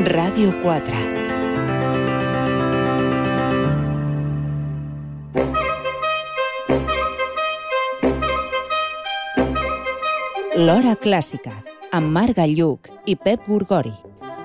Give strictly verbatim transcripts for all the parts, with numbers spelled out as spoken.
Ràdio quatre. L'Hora Clàssica, amb Marc Gallluc i Pep Gorgori.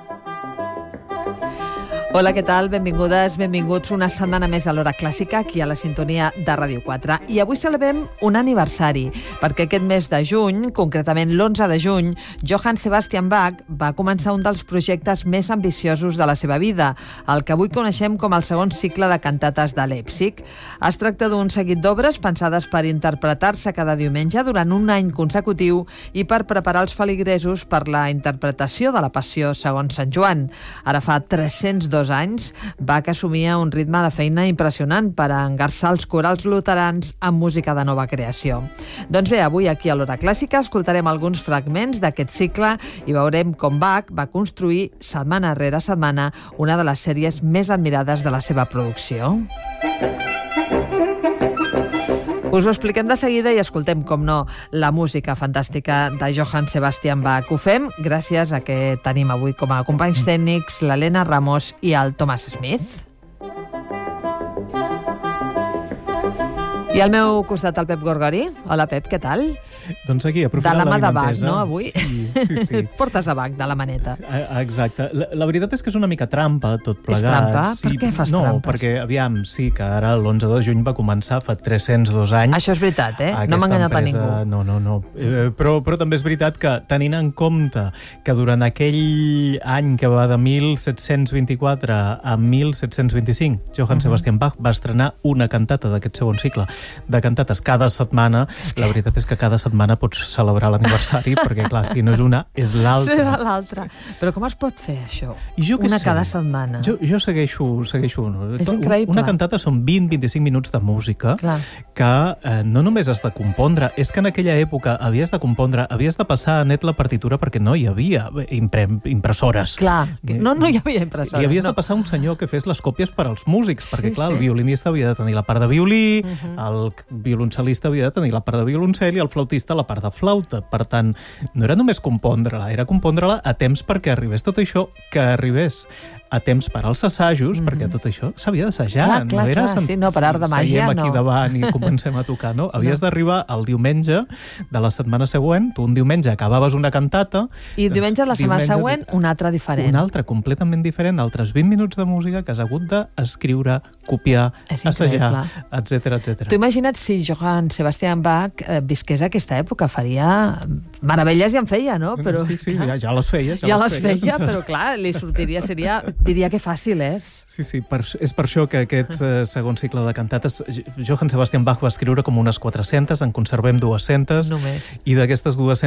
Hola, què tal? Benvingudes, benvinguts una setmana més a l'Hora Clàssica, aquí a la sintonia de Ràdio quatre. I avui celebrem un aniversari, perquè aquest mes de juny, concretament l'onze de juny, Johann Sebastian Bach va començar un dels projectes més ambiciosos de la seva vida, el que avui coneixem com el segon cicle de cantates de Leipzig. Es tracta d'un seguit d'obres pensades per interpretar-se cada diumenge durant un any consecutiu i per preparar els feligresos per la interpretació de la Passió segons Sant Joan. Ara fa tres-cents dos anys, Bach assumia un ritme de feina impressionant per a engarçar els corals luterans amb música de nova creació. Doncs bé, avui aquí a l'Hora Clàssica escoltarem alguns fragments d'aquest cicle i veurem com Bach va construir setmana rere setmana una de les sèries més admirades de la seva producció. Us ho expliquem de seguida i escoltem, com no, la música fantàstica de Johann Sebastian Bach. Ho fem gràcies a que tenim avui com a companys tècnics l'Helena Ramos i el Thomas Smith. I al meu costat el Pep Gorgori. Hola, Pep, què tal? Doncs aquí, aprofitant la mà de Bach, l'avinentesa. no, avui? Sí, sí, sí. Portes a Bach de la maneta. Exacte. La, la veritat és que és una mica trampa, tot plegat. És trampa? Sí, Per què fas no, trampes? No, perquè, aviam, sí que ara l'onze de juny va començar fa tres-cents dos anys. Això és veritat, eh? No m'ha enganyat a ningú. No, no, no. Eh, però, però també és veritat que, tenint en compte que durant aquell any que va de mil set-cents vint-i-quatre a mil set-cents vint-i-cinc, Johann uh-huh. Sebastian Bach va estrenar una cantata d'aquest segon cicle de cantates cada setmana. Que... La veritat és que cada setmana pots celebrar l'aniversari, perquè, clar, si no és una, és l'altra. Sí, l'altra. Però com es pot fer, això? I jo una sé. cada setmana. Jo, jo segueixo, segueixo un. És increïble. Una cantata són vint a vint-i-cinc minuts de música. Clar. Que eh, no només has de compondre, és que en aquella època havies de compondre, havies de passar a net la partitura perquè no hi havia impre impressores. Clar, no, no hi havia impressores. I havies no. de passar un senyor que fes les còpies per als músics, perquè, sí, clar, sí. el violinista havia de tenir la part de violí, uh-huh. el violoncel·lista havia de tenir la part de violoncel i el flautista la part de flauta. Per tant, no era només compondre-la, era compondre-la a temps perquè arribés tot això, que arribés a temps per als assajos, mm-hmm. perquè tot això s'havia d'assajar. Clar, clar, no era clar, sí, no, per art de màgia, seiem aquí no. davant i comencem a tocar, no? Havies no. d'arribar el diumenge de la setmana següent, tu un diumenge acabaves una cantata... I diumenge de la setmana diumenge, següent una altra diferent. Una altra completament diferent, altres vint minuts de música que has hagut d'escriure, copiar, assajar, etcètera, etcètera. Tu imagina't si Johann Sebastian Bach eh, visqués a aquesta època, faria meravelles i en feia, no? Però, sí, sí, clar, ja, ja les feia. Ja, ja les les feia, feia, sense... però clar, li sortiria, seria... Diria que fàcil és. Sí, sí, per, és per això que aquest eh, segon cicle de cantates, Johann Sebastian Bach va escriure com unes quatre-centes, en conservem dues-centes. Només. I d'aquestes dues-centes